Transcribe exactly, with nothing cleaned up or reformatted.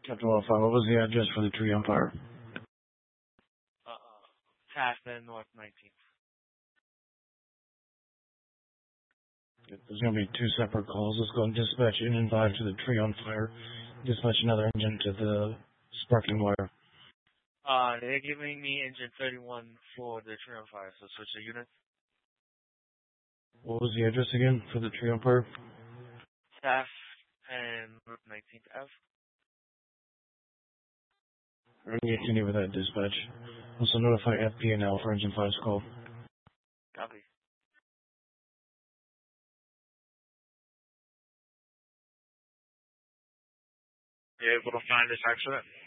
Captain Wildfire, what was the address for the tree on fire? Uh, Tassman North nineteenth. There's going to be two separate calls. Let's go and dispatch engine five to the tree on fire. Dispatch another engine to the sparking wire. Uh, they're giving me engine thirty-one for the tree on fire, so switch the units. What was the address again for the tree on fire? Staff and North nineteenth Ave. We're going to continue with that dispatch. Also notify F P N L for engine five's call. Copy. You able to find this accident?